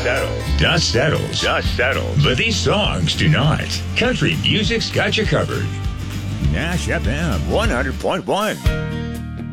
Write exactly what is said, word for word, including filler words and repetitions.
settles. Dust settles. Dust settles. But these songs do not. Country music's got you covered. Nash F M one hundred point one.